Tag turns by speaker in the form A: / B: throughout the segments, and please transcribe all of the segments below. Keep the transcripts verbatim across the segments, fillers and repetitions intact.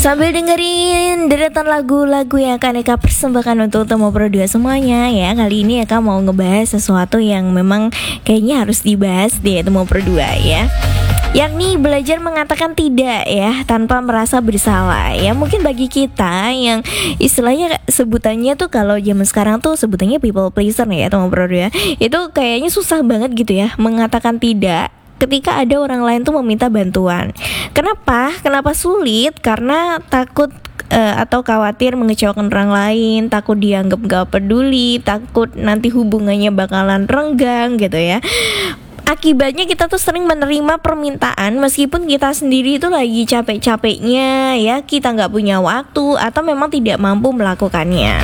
A: Sambil dengerin deretan lagu-lagu yang akan Eka persembahkan untuk Temu Pro dua semuanya ya. Kali ini Eka mau ngebahas sesuatu yang memang kayaknya harus dibahas di Temu Pro dua ya, yakni belajar mengatakan tidak ya tanpa merasa bersalah ya. Mungkin bagi kita yang istilahnya sebutannya tuh kalau zaman sekarang tuh sebutannya people pleaser ya Temu Pro dua, itu kayaknya susah banget gitu ya mengatakan tidak ketika ada orang lain tuh meminta bantuan. Kenapa? Kenapa sulit? Karena takut uh, atau khawatir mengecewakan orang lain, takut dianggap gak peduli, takut nanti hubungannya bakalan renggang gitu ya. Akibatnya kita tuh sering menerima permintaan meskipun kita sendiri itu lagi capek-capeknya ya, kita gak punya waktu atau memang tidak mampu melakukannya.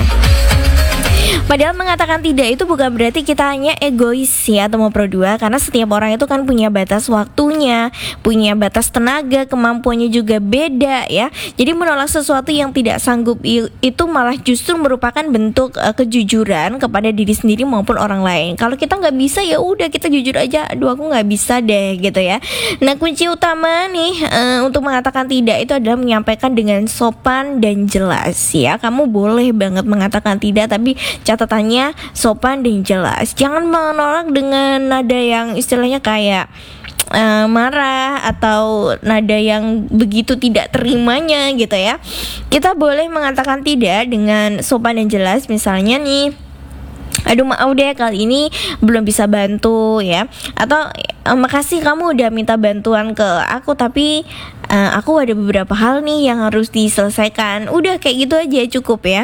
A: Padahal mengatakan tidak itu bukan berarti kita hanya egois ya Temu Pro dua, karena setiap orang itu kan punya batas waktunya, punya batas tenaga, kemampuannya juga beda ya. Jadi menolak sesuatu yang tidak sanggup itu malah justru merupakan bentuk uh, kejujuran kepada diri sendiri maupun orang lain. Kalau kita nggak bisa ya udah kita jujur aja, aduh aku nggak bisa deh gitu ya. Nah kunci utama nih uh, untuk mengatakan tidak itu adalah menyampaikan dengan sopan dan jelas ya. Kamu boleh banget mengatakan tidak, tapi catatannya sopan dan jelas. Jangan menolak dengan nada yang istilahnya kayak uh, marah atau nada yang begitu tidak terimanya gitu ya. Kita boleh mengatakan tidak dengan sopan dan jelas. Misalnya nih, aduh maaf deh kali ini belum bisa bantu ya, atau e, makasih kamu udah minta bantuan ke aku, tapi uh, aku ada beberapa hal nih yang harus diselesaikan. Udah kayak gitu aja cukup ya.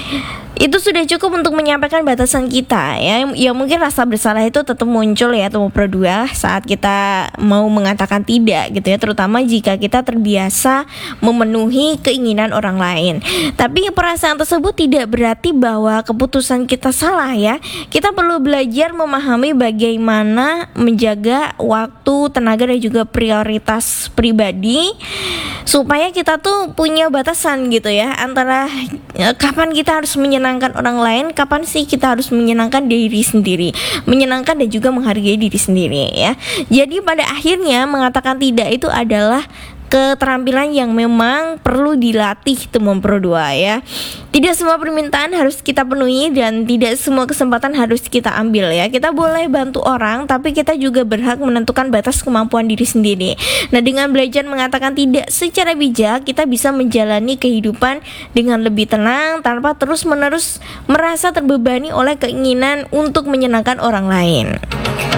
A: Itu sudah cukup untuk menyampaikan batasan kita ya. Ya mungkin rasa bersalah itu tetap muncul ya Temu Pro dua saat kita mau mengatakan tidak gitu ya, terutama jika kita terbiasa memenuhi keinginan orang lain. Tapi perasaan tersebut tidak berarti bahwa keputusan kita salah ya. Kita perlu belajar memahami bagaimana menjaga waktu, tenaga dan juga prioritas pribadi supaya kita tuh punya batasan gitu ya, antara ya, kapan kita harus menyenangkan orang lain, kapan sih kita harus menyenangkan diri sendiri, menyenangkan dan juga menghargai diri sendiri ya. Jadi pada akhirnya mengatakan tidak itu adalah keterampilan yang memang perlu dilatih Temu Pro dua ya. Tidak semua permintaan harus kita penuhi dan tidak semua kesempatan harus kita ambil ya. Kita boleh bantu orang, tapi kita juga berhak menentukan batas kemampuan diri sendiri. Nah, dengan belajar mengatakan tidak secara bijak, kita bisa menjalani kehidupan dengan lebih tenang tanpa terus-menerus merasa terbebani oleh keinginan untuk menyenangkan orang lain.